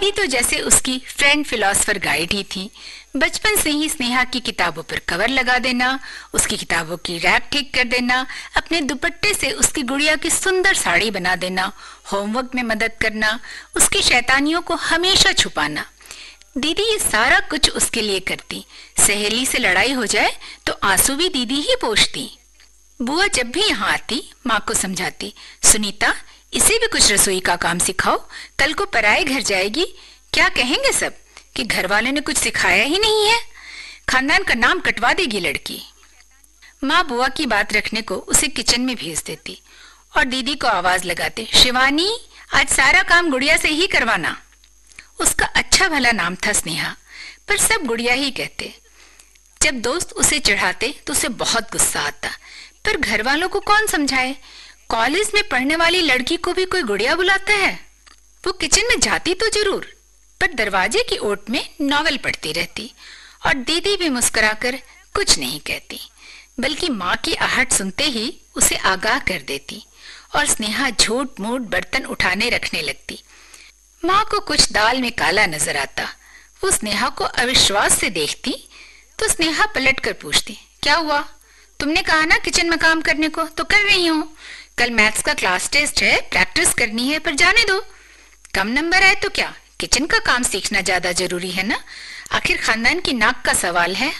दादी तो जैसे उसकी फ्रेंड फिलोसफर गाइड ही थी। बचपन से ही स्नेहा की किताबों पर कवर लगा देना, उसकी किताबों की रैक ठीक कर देना, अपने दुपट्टे से उसकी गुड़िया की सुंदर साड़ी बना देना, होमवर्क में मदद करना, उसकी शैतानियों को हमेशा छुपाना। दीदी ये सारा कुछ उसके लिए करती। सहेली से लड़ाई हो जाए तो आंसू भी दीदी ही पोंछती। बुआ जब भी यहाँ आती माँ को समझाती, सुनीता इसे भी कुछ रसोई का काम सिखाओ, कल को पराए घर जाएगी, क्या कहेंगे सब कि घर वाले ने कुछ सिखाया ही नहीं है, खानदान का नाम कटवा देगी लड़की। माँ बुआ की बात रखने को उसे किचन में भेज देती और दीदी को आवाज लगाते, शिवानी आज सारा काम गुड़िया से ही करवाना। उसका अच्छा भला नाम था स्नेहा, पर सब गुड़िया ही कहते। जब दोस्त उसे चिढ़ाते तो उसे बहुत गुस्सा आता, पर घर वालों को कौन समझाए। कॉलेज में पढ़ने वाली लड़की को भी कोई गुड़िया बुलाता है। वो किचन में जाती तो जरूर, पर दरवाजे की ओट में नॉवेल पढ़ती रहती और दीदी भी मुस्कुराकर कुछ नहीं कहती, बल्कि माँ की आहट सुनते ही उसे आगाह कर देती और स्नेहा झूठ मूठ बर्तन उठाने रखने लगती। माँ को कुछ दाल में काला नजर आता। वो स्नेहा को अविश्वास से देखती तो स्नेहा पलट कर पूछती, क्या हुआ? तुमने कहा ना किचन में काम करने को, तो कर रही हूँ। कल मैथ्स का क्लास टेस्ट है, प्रैक्टिस करनी है, पर जाने दो। कम नंबर आए तो क्या, किचन का काम सीखना ज्यादा जरूरी है ना, आखिर खानदान की नाक का सवाल है।